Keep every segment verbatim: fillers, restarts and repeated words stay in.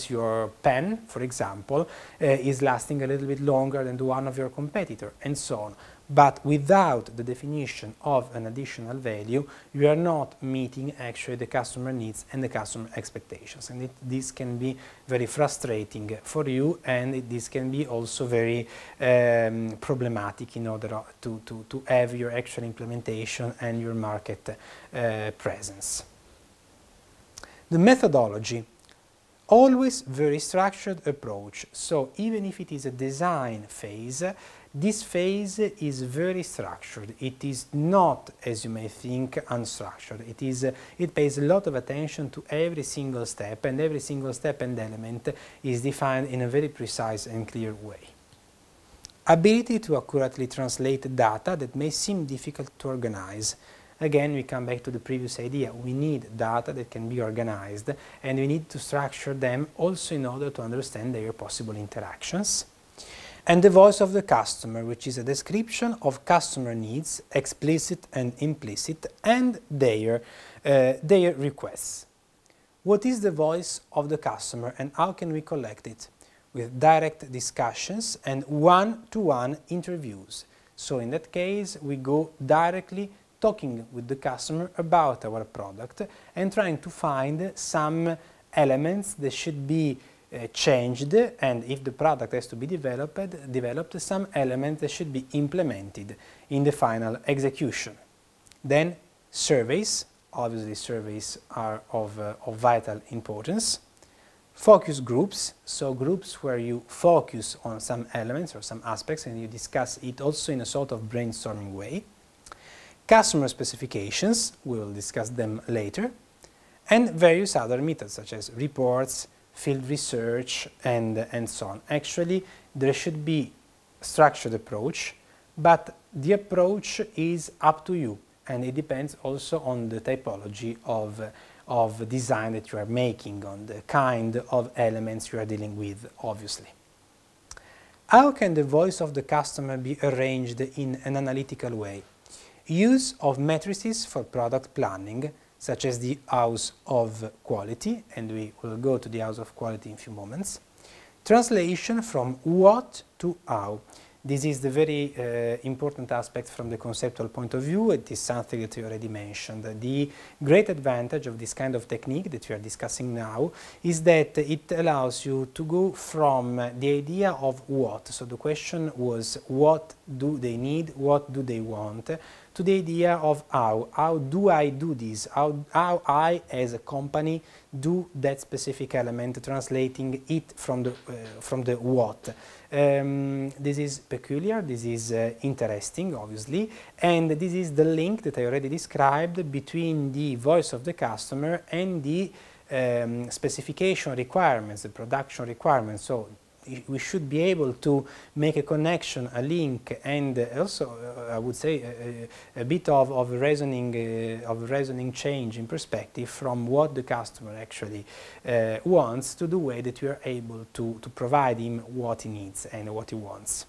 because your pen, for example, uh, is lasting a little bit longer than the one of your competitor, and so on. But without the definition of an additional value, you are not meeting actually the customer needs and the customer expectations. And it, this can be very frustrating for you, and it, this can be also very um, problematic in order to, to, to have your actual implementation and your market uh, presence. The methodology. Always very structured approach. So even if it is a design phase, this phase is very structured. It is not, as you may think, unstructured. It is, uh, it pays a lot of attention to every single step, and every single step and element is defined in a very precise and clear way. Ability to accurately translate data that may seem difficult to organize. Again, we come back to the previous idea. We need data that can be organized, and we need to structure them also in order to understand their possible interactions. And the voice of the customer, which is a description of customer needs, explicit and implicit, and their, uh, their requests. What is the voice of the customer, and how can we collect it? With direct discussions and one-to-one interviews. So in that case, we go directly talking with the customer about our product and trying to find some elements that should be Uh, changed, and if the product has to be developed, developed some elements that should be implemented in the final execution. Then surveys, obviously surveys are of, uh, of vital importance. Focus groups, so groups where you focus on some elements or some aspects and you discuss it also in a sort of brainstorming way. Customer specifications, we will discuss them later. And various other methods such as reports, field research, and, and so on. Actually, there should be a structured approach, but the approach is up to you, and it depends also on the typology of, of design that you are making, on the kind of elements you are dealing with, obviously. How can the voice of the customer be arranged in an analytical way? Use of matrices for product planning, such as the house of quality, and we will go to the house of quality in a few moments. Translation from what to how. This is the very uh, important aspect from the conceptual point of view. It is something that you already mentioned. The great advantage of this kind of technique that we are discussing now is that it allows you to go from the idea of what. So the question was, what do they need, what do they want, to the idea of how. How do I do this? How, how I, as a company, do that specific element, translating it from the, uh, from the what. Um, this is peculiar, this is uh, interesting, obviously, and this is the link that I already described between the voice of the customer and the um, specification requirements, the production requirements. So we should be able to make a connection, a link, and also, uh, I would say, a, a bit of, of, reasoning, uh, of reasoning change in perspective from what the customer actually uh, wants to the way that we are able to, to provide him what he needs and what he wants.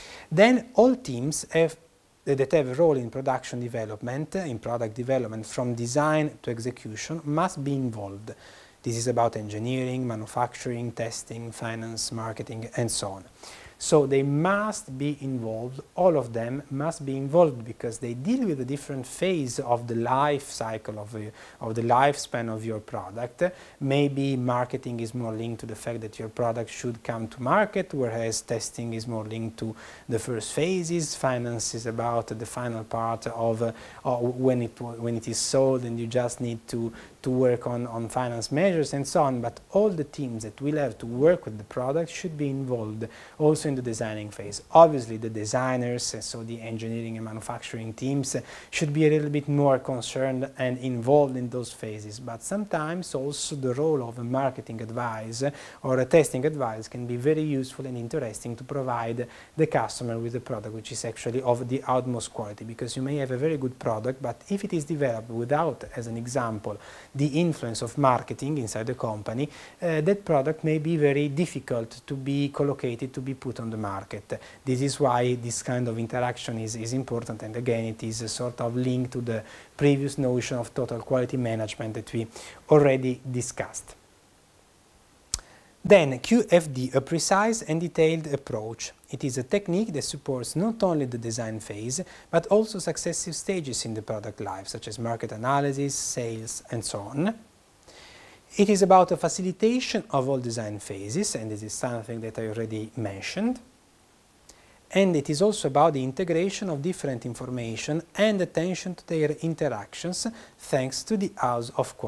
Then all teams have, that have a role in production development, in product development, from design to execution, must be involved. This is about engineering, manufacturing, testing, finance, marketing, and so on. So they must be involved, all of them must be involved, because they deal with a different phase of the life cycle, of, the, of the lifespan of your product. Maybe marketing is more linked to the fact that your product should come to market, whereas testing is more linked to the first phases. Finance is about the final part of, uh, of when, it, when it is sold, and you just need to, to work on, on finance measures and so on. But all the teams that will have to work with the product should be involved also in the designing phase. Obviously the designers, and so the engineering and manufacturing teams, uh, should be a little bit more concerned and involved in those phases, but sometimes also the role of a marketing advice or a testing advice can be very useful and interesting to provide the customer with a product which is actually of the utmost quality, because you may have a very good product, but if it is developed without, as an example, the influence of marketing inside the company, uh, that product may be very difficult to be collocated, to be put on the market. This is why this kind of interaction is, is important, and again it is a sort of link to the previous notion of total quality management that we already discussed. Then Q F D, a precise and detailed approach. It is a technique that supports not only the design phase, but also successive stages in the product life, such as market analysis, sales, and so on. It is about a facilitation of all design phases, and this is something that I already mentioned. And it is also about the integration of different information and attention to their interactions, thanks to the house of